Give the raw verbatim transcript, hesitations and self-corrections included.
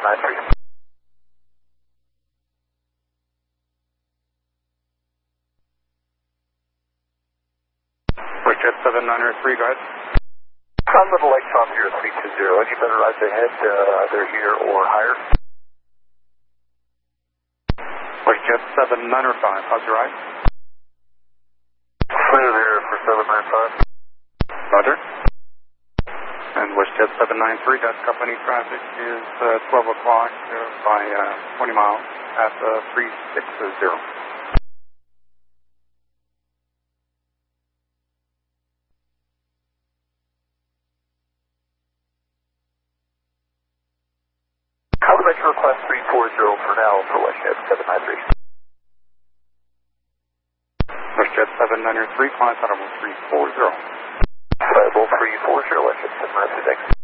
nine three. WestJet seven nine three, go ahead. I'm Little Lake Top here at three two zero. Any better rides ahead, uh, either here or higher? WestJet seven nine five, how's your ride? Clear there for seven nine five. Roger. And WestJet seven nine three, that company traffic is uh, twelve o'clock uh, by uh, twenty miles at uh, three six zero. I would like to request three four zero for now for WestJet seven nine three. WestJet seven nine three, client audible three four zero. Level three four zero, WestJet seven nine three, thanks.